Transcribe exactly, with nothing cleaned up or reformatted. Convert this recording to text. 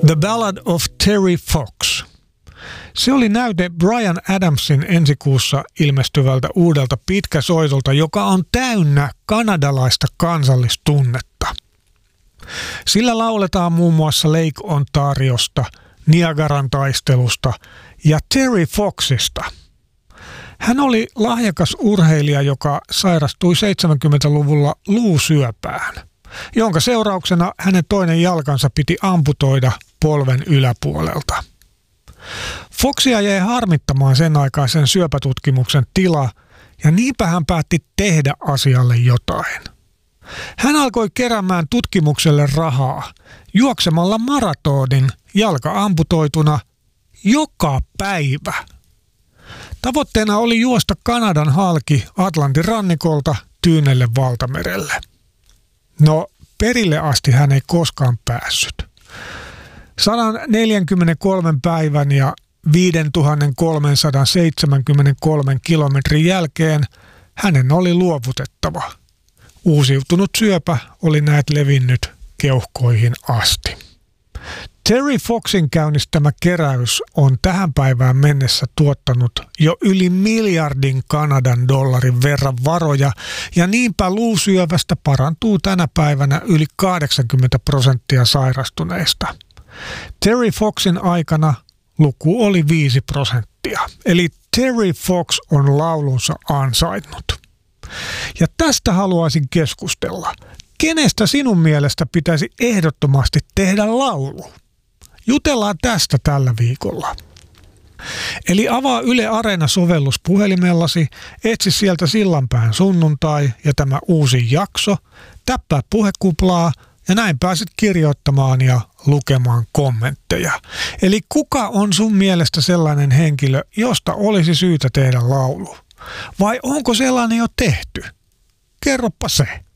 The Ballad of Terry Fox. Se oli näyte Bryan Adamsin ensikuussa ilmestyvältä uudelta pitkäsoitolta, joka on täynnä kanadalaista kansallistunnetta. Sillä lauletaan muun muassa Lake Ontariosta, Niagaran taistelusta ja Terry Foxista. Hän oli lahjakas urheilija, joka sairastui seitsemänkymmentäluvulla luusyöpään, jonka seurauksena hänen toinen jalkansa piti amputoida polven yläpuolelta. Foxia jäi harmittamaan sen aikaisen syöpätutkimuksen tila, ja niinpä hän päätti tehdä asialle jotain. Hän alkoi keräämään tutkimukselle rahaa juoksemalla maratonin jalka amputoituna joka päivä. Tavoitteena oli juosta Kanadan halki Atlantin rannikolta Tyynelle valtamerelle. No, perille asti hän ei koskaan päässyt. sata neljäkymmentäkolme päivän ja viisituhattakolmesataaseitsemänkymmentäkolme kilometrin jälkeen hänen oli luovutettava. Uusiutunut syöpä oli näet levinnyt keuhkoihin asti. Terry Foxin käynnistämä keräys on tähän päivään mennessä tuottanut jo yli miljardin Kanadan dollarin verran varoja, ja niinpä luusyövästä parantuu tänä päivänä yli kahdeksankymmentä prosenttia sairastuneista. Terry Foxin aikana luku oli viisi prosenttia, eli Terry Fox on laulunsa ansainnut. Ja tästä haluaisin keskustella. Kenestä sinun mielestä pitäisi ehdottomasti tehdä laulu? Jutellaan tästä tällä viikolla. Eli avaa Yle Areena-sovellus puhelimellasi, etsi sieltä Sillanpään sunnuntai ja tämä uusi jakso, täppää puhekuplaa ja näin pääset kirjoittamaan ja lukemaan kommentteja. Eli kuka on sun mielestä sellainen henkilö, josta olisi syytä tehdä laulu? Vai onko sellainen jo tehty? Kerropa se.